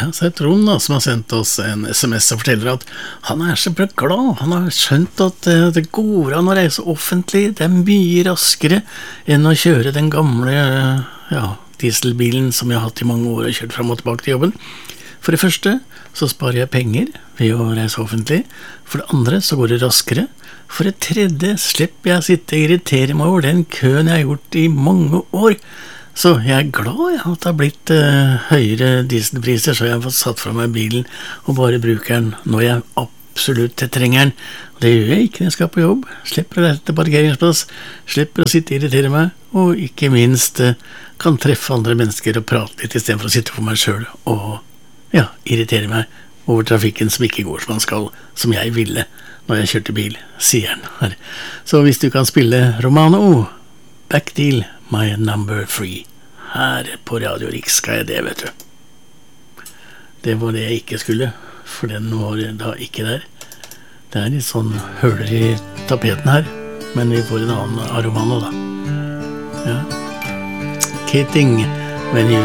Ja, så Trond da, som har sendt oss en SMS og forteller at han så glad, han har skjønt at det går an å reise offentlig, det mye raskere enn å kjøre den gamle dieselbilen som jeg har hatt i mange år og kjørt frem og tilbake til jobben. For det første så sparer jeg penger ved å reise offentlig, for det andre så går det raskere, for det tredje slipper jeg å sitte og irritere meg over den køen jeg har gjort i mange år. Så jeg glad at det har blitt høyere dieselpriser, så jeg har fått satt fra meg bilen og bare bruker den når jeg absolutt trenger den. Og det gjør jeg ikke når jeg skal på jobb. Slipper å reise til parkeringsplass, slipper å sitte og irritere meg, og ikke minst kan treffe andre mennesker og prate litt i stedet for å sitte for meg selv og irritere meg over trafikken som ikke går som man skal, som jeg ville når jeg kjørte bil, sier han her. Så hvis du kan spille Romano, Back Deal, My Number 3 her på Radio Rix skal jeg det, vet du. Det var det jeg ikke skulle, for den var da ikke der. Det litt sånn høler i tapeten her, men vi får en annen Romano da. Ja. Kidding when you